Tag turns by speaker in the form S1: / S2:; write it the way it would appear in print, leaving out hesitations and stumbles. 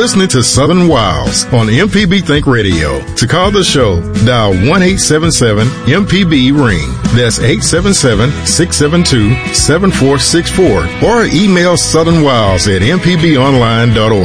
S1: listening to Southern Wilds on MPB Think Radio. To call the show, dial 1-877-MPB-RING. That's 877-672-7464. Or email southernwilds@mpbonline.org.